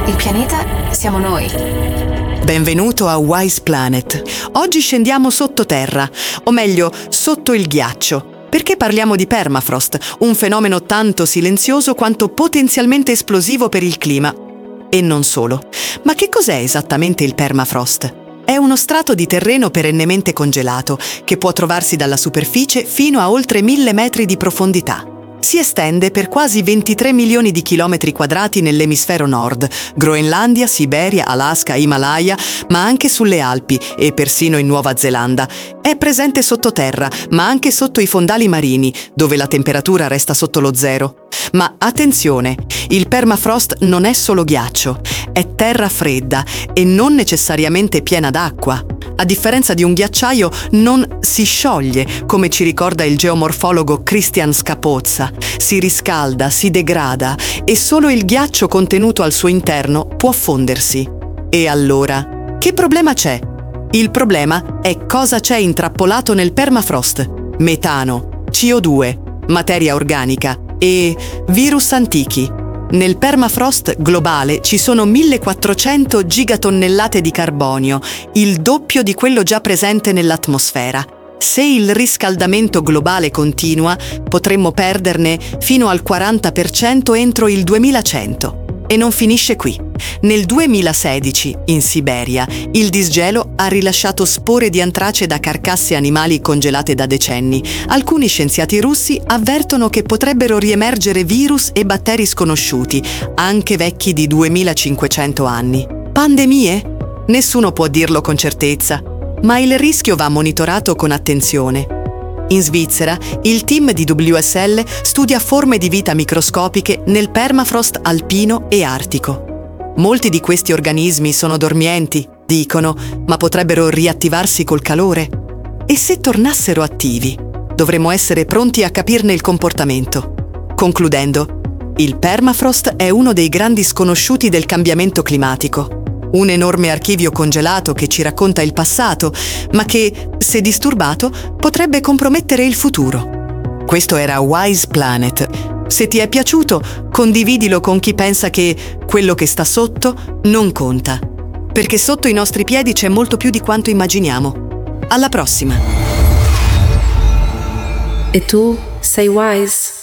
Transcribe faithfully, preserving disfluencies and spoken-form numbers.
Il pianeta siamo noi. Benvenuto a Wise Planet. Oggi scendiamo sottoterra, o meglio, sotto il ghiaccio. Perché parliamo di permafrost, un fenomeno tanto silenzioso quanto potenzialmente esplosivo per il clima. E non solo. Ma che cos'è esattamente il permafrost? È uno strato di terreno perennemente congelato, che può trovarsi dalla superficie fino a oltre mille metri di profondità. Si estende per quasi ventitré milioni di chilometri quadrati nell'emisfero nord, Groenlandia, Siberia, Alaska, Himalaya, ma anche sulle Alpi e persino in Nuova Zelanda. È presente sottoterra, ma anche sotto i fondali marini, dove la temperatura resta sotto lo zero. Ma attenzione, il permafrost non è solo ghiaccio, è terra fredda e non necessariamente piena d'acqua. A differenza di un ghiacciaio, non si scioglie, come ci ricorda il geomorfologo Christian Scapozza. Si riscalda, si degrada e solo il ghiaccio contenuto al suo interno può fondersi. E allora, che problema c'è? Il problema è cosa c'è intrappolato nel permafrost: metano, C O due, materia organica e virus antichi. Nel permafrost globale ci sono millequattrocento gigatonnellate di carbonio, il doppio di quello già presente nell'atmosfera. Se il riscaldamento globale continua, potremmo perderne fino al quaranta per cento entro il duemilacento. E non finisce qui. Nel duemilasedici, in Siberia, il disgelo ha rilasciato spore di antrace da carcasse animali congelate da decenni. Alcuni scienziati russi avvertono che potrebbero riemergere virus e batteri sconosciuti, anche vecchi di duemilacinquecento anni. Pandemie? Nessuno può dirlo con certezza, ma il rischio va monitorato con attenzione. In Svizzera, il team di W S L studia forme di vita microscopiche nel permafrost alpino e artico. Molti di questi organismi sono dormienti, dicono, ma potrebbero riattivarsi col calore. E se tornassero attivi, dovremmo essere pronti a capirne il comportamento. Concludendo, il permafrost è uno dei grandi sconosciuti del cambiamento climatico. Un enorme archivio congelato che ci racconta il passato, ma che, se disturbato, potrebbe compromettere il futuro. Questo era Wise Planet. Se ti è piaciuto, condividilo con chi pensa che quello che sta sotto non conta. Perché sotto i nostri piedi c'è molto più di quanto immaginiamo. Alla prossima! E tu sei wise?